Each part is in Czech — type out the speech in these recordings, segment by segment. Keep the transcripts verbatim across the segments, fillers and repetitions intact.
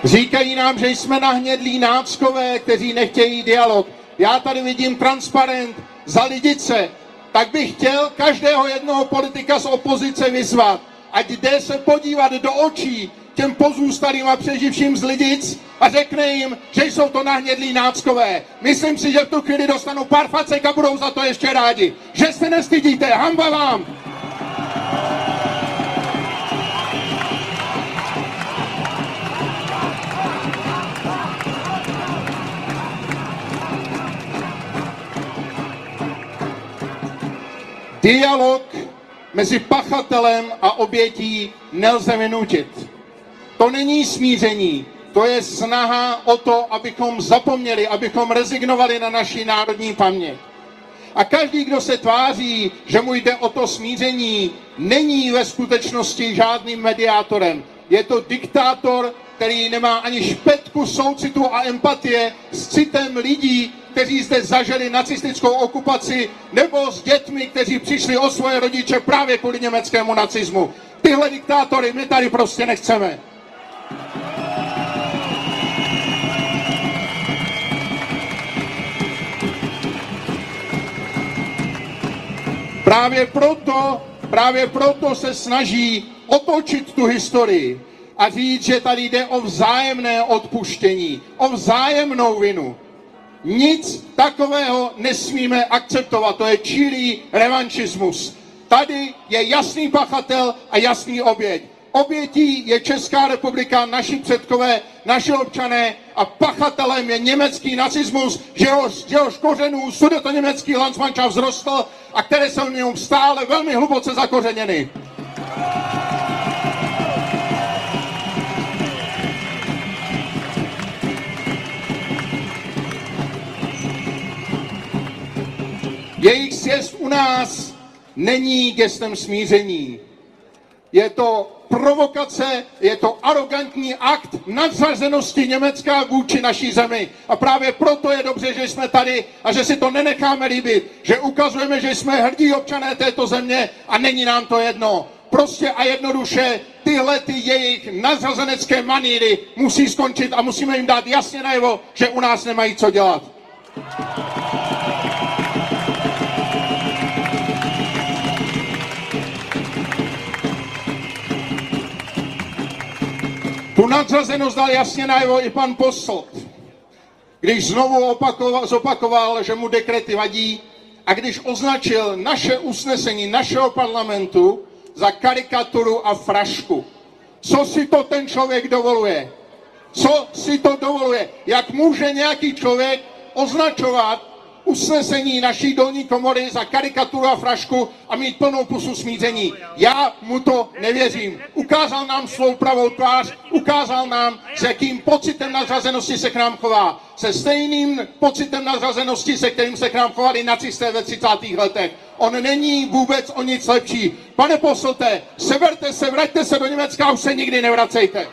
Říkají nám, že jsme nahnědlí náckové, kteří nechtějí dialog. Já tady vidím transparent za Lidice. Tak bych chtěl každého jednoho politika z opozice vyzvat, ať jde se podívat do očí těm pozůstalým a přeživším z Lidic a řekne jim, že jsou to nahnědlí náckové. Myslím si, že v tu chvíli dostanou pár facek a budou za to ještě rádi. Že se nestydíte, hanba vám! Dialog mezi pachatelem a obětí nelze vynutit. To není smíření, to je snaha o to, abychom zapomněli, abychom rezignovali na naši národní paměť. A každý, kdo se tváří, že mu jde o to smíření, není ve skutečnosti žádným mediátorem. Je to diktátor, který nemá ani špetku soucitu a empatie s citem lidí, kteří zde zažili nacistickou okupaci, nebo s dětmi, kteří přišli o svoje rodiče právě kvůli německému nacismu. Tyhle diktátory my tady prostě nechceme. Právě proto, právě proto se snaží otočit tu historii a říct, že tady jde o vzájemné odpuštění, o vzájemnou vinu. Nic takového nesmíme akceptovat, to je čirý revanšismus. Tady je jasný pachatel a jasný oběť. Obětí je Česká republika, naši předkové, naši občané a pachatelem je německý nacismus, že jehož, jehož kořenů sudetoněmecký Landsmannschaft vzrostl a které jsou v něm stále velmi hluboce zakořeněny. Jejich sjezd u nás není gestem smíření. Je to provokace, je to arrogantní akt nadřazenosti Německa vůči naší zemi. A právě proto je dobře, že jsme tady a že si to nenecháme líbit, že ukazujeme, že jsme hrdí občané této země a není nám to jedno. Prostě a jednoduše tyhle ty jejich nadřazenecké maníry musí skončit a musíme jim dát jasně najevo, že u nás nemají co dělat. Tu nadřazenost dal jasně najevo i pan Posselt, když znovu opakoval, zopakoval, že mu dekrety vadí a když označil naše usnesení našeho parlamentu za karikaturu a frašku. Co si to ten člověk dovoluje? Co si to dovoluje? Jak může nějaký člověk označovat usnesení naší dolní komory za karikaturu a frašku a mít plnou pusu smíření? Já mu to nevěřím. Ukázal nám svou pravou tvář, ukázal nám, s jakým pocitem nadřazenosti se k nám chová. Se stejným pocitem nadřazenosti, se kterým se k nám chovali nacisté ve třicátých letech. On není vůbec o nic lepší. Pane Posselte, seberte se, vraťte se do Německa a už se nikdy nevracejte.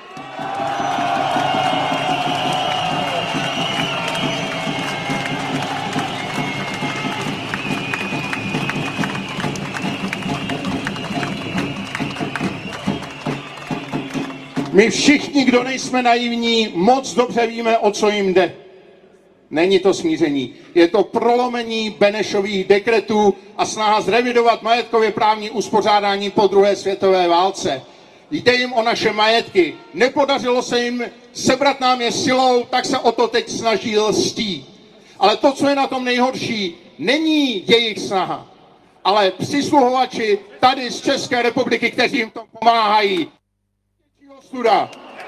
My všichni, kdo nejsme naivní, moc dobře víme, o co jim jde. Není to smíření. Je to prolomení Benešových dekretů a snaha zrevidovat majetkově právní uspořádání po druhé světové válce. Jde jim o naše majetky. Nepodařilo se jim sebrat nám je silou, tak se o to teď snaží lstí. Ale to, co je na tom nejhorší, není jejich snaha, ale přisluhovači tady z České republiky, kteří jim tom pomáhají. Studa.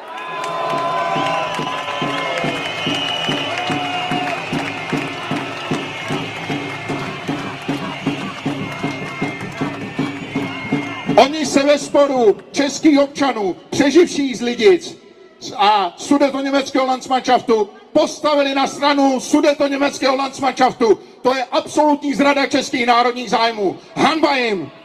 Oni se ve sporu českých občanů, přeživších z Lidic a sudetoněmeckého Landsmannschaftu postavili na stranu sudetoněmeckého Landsmannschaftu. To je absolutní zrada českých národních zájmů. Hanba jim!